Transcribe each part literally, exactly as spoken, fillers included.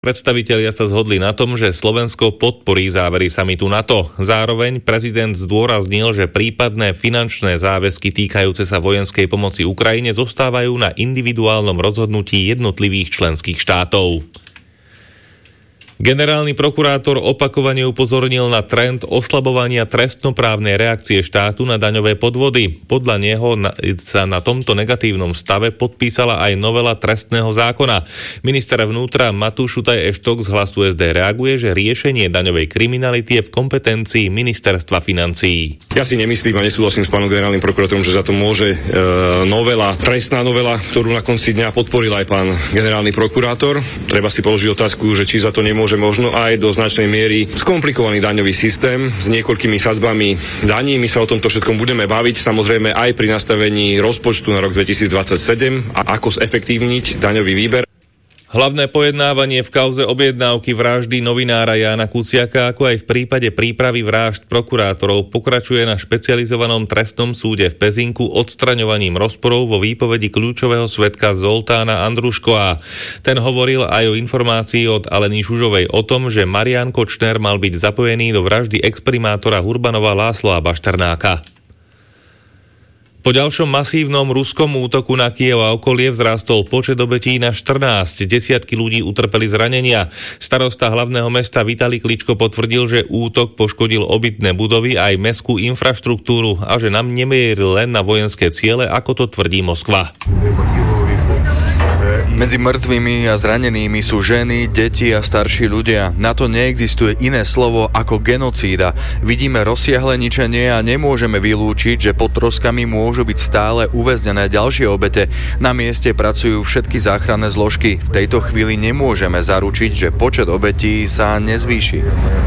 Predstavitelia sa zhodli na tom, že Slovensko podporí závery samitu NATO. Zároveň prezident zdôraznil, že prípadné finančné záväzky týkajúce sa vojenskej pomoci Ukrajine zostávajú na individuálnom rozhodnutí jednotlivých členských štátov. Generálny prokurátor opakovane upozornil na trend oslabovania trestnoprávnej reakcie štátu na daňové podvody. Podľa neho sa na tomto negatívnom stave podpísala aj novela trestného zákona. Minister vnútra Matúš Šutaj Eštok z Hlasu es dé reaguje, že riešenie daňovej kriminality je v kompetencii Ministerstva financií. Ja si nemyslím a nesúhlasím s pánom generálnym prokurátorom, že za to môže e, novela, trestná novela, ktorú na konci dňa podporil aj pán generálny prokurátor. Treba si položiť otázku, že či za to nemôže že možno aj do značnej miery skomplikovaný daňový systém s niekoľkými sadzbami daní. My sa o tomto všetkom budeme baviť, samozrejme aj pri nastavení rozpočtu na rok dvetisícdvadsaťsedem a ako zefektívniť daňový výber. Hlavné pojednávanie v kauze objednávky vraždy novinára Jána Kuciaka, ako aj v prípade prípravy vražd prokurátorov, pokračuje na špecializovanom trestnom súde v Pezinku odstraňovaním rozporov vo výpovedi kľúčového svedka Zoltána Andruškoa. Ten hovoril aj o informácii od Aleny Žužovej o tom, že Marián Kočner mal byť zapojený do vraždy exprimátora Hurbanova Lászlóa Bašternáka. Po ďalšom masívnom ruskom útoku na Kyjev a okolie vzrástol počet obetí na štrnásť. Desiatky ľudí utrpeli zranenia. Starosta hlavného mesta Vitalij Kličko potvrdil, že útok poškodil obytné budovy aj mestskú infraštruktúru a že nám nemieril len na vojenské ciele, ako to tvrdí Moskva. Medzi mŕtvými a zranenými sú ženy, deti a starší ľudia. Na to neexistuje iné slovo ako genocída. Vidíme rozsiahle ničenie a nemôžeme vylúčiť, že pod troskami môžu byť stále uväznené ďalšie obete. Na mieste pracujú všetky záchranné zložky. V tejto chvíli nemôžeme zaručiť, že počet obetí sa nezvýši.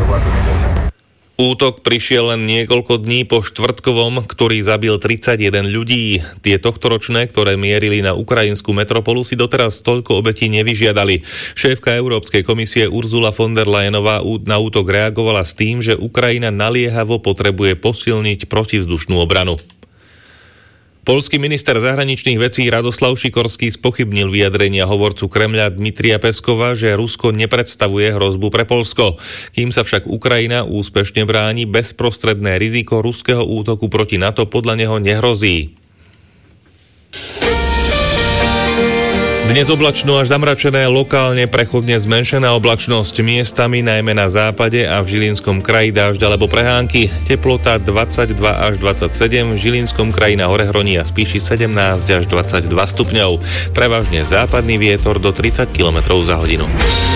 Útok prišiel len niekoľko dní po štvrtkovom, ktorý zabil tridsaťjeden ľudí. Tie tohtoročné, ktoré mierili na ukrajinskú metropolu, si doteraz toľko obetí nevyžiadali. Šéfka Európskej komisie Ursula von der Leyenová na útok reagovala s tým, že Ukrajina naliehavo potrebuje posilniť protivzdušnú obranu. Poľský minister zahraničných vecí Radoslav Šikorský spochybnil vyjadrenia hovorcu Kremľa Dmitrija Peskova, že Rusko nepredstavuje hrozbu pre Poľsko. Kým sa však Ukrajina úspešne bráni, bezprostredné riziko ruského útoku proti NATO podľa neho nehrozí. Dnes oblačno až zamračené, lokálne prechodne zmenšená oblačnosť, miestami najmä na západe a v Žilinskom kraji dážď alebo prehánky. Teplota dvadsaťdva až dvadsaťsedem, v Žilinskom kraji na Horehroní a Spiši sedemnásť až dvadsaťdva stupňov. Prevažne západný vietor do tridsať kilometrov za hodinu.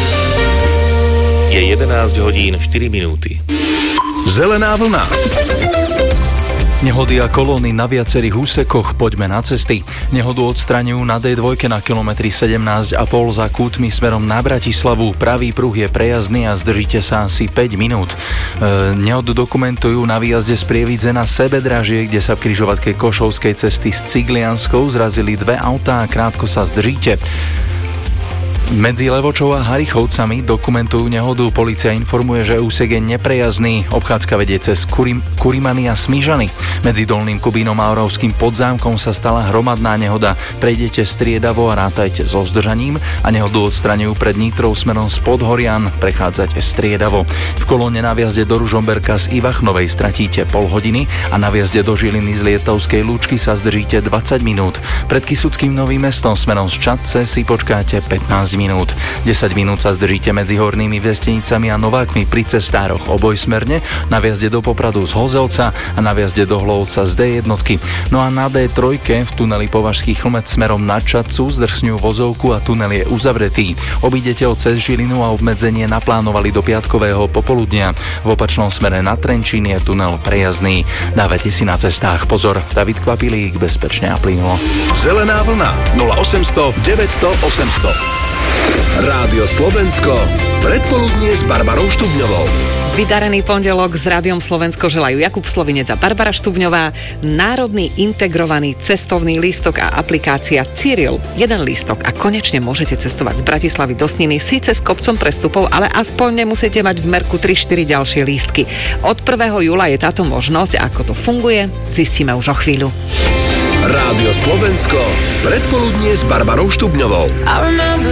Je jedenásť hodín štyri minúty. Zelená vlna. Nehody a kolóny na viacerých úsekoch, poďme na cesty. Nehodu odstraňujú na dé dva na kilometri sedemnásť a pol za Kútmi smerom na Bratislavu. Pravý pruh je prejazdný a zdržíte sa asi päť minút. E, nehodu dokumentujú na výjazde z Prievidze na Sebedražie, kde sa v križovatke Košovskej cesty s Ciglianskou zrazili dve autá a krátko sa zdržíte. Medzi Levočou a Harichovcami dokumentujú nehodu. Polícia informuje, že úsek je neprejazdný. Obchádzka vedie cez Kurim, Kurimany a Smížany. Medzi Dolným Kubínom a Oravským Podzámkom sa stala hromadná nehoda. Prejdete striedavo a rátajte so zdržaním a nehodu odstraňujú pred Nitrou smerom z Podhorian. Prechádzate striedavo. V kolóne na viazde do Ružomberka z Ivachnovej stratíte pol hodiny a na viazde do Žiliny z Lietavskej Lúčky sa zdržíte dvadsať minút. Pred Kysuckým Novým Mestom smerom z Čadce si počkáte pätnásť minút. desať minút sa zdržíte medzi Hornými Vestenicami a Novákmi pri cestároch obojsmerne, na viazde do Popradu z Hozelca a na viazde do Hlovca z dé jednotky. No a na dé tri v tuneli Považský Chlmec smerom na Čadcu zdrsňujú vozovku a tunel je uzavretý. Obídete ho cez Žilinu a obmedzenie naplánovali do piatkového popoludnia. V opačnom smere na Trenčín je tunel prejazdný. Dávajte si na cestách pozor. David Kvapilík, bezpečne a plynulo. Zelená vlna nula osemsto deväťsto osemsto. Rádio Slovensko, predpoludnie s Barbarou Štubňovou. Vydarený pondelok s Rádiom Slovensko želajú Jakub Slovinec a Barbara Štubňová. Národný integrovaný cestovný lístok a aplikácia Cyril. Jeden lístok a konečne môžete cestovať z Bratislavy do Sniny, síce s kopcom prestupov, ale aspoň nemusíte mať v merku tri štyri ďalšie lístky. Od prvého júla je táto možnosť. Ako to funguje, zistíme už o chvíľu. Rádio Slovensko, predpoludnie s Barbarou Štubňovou.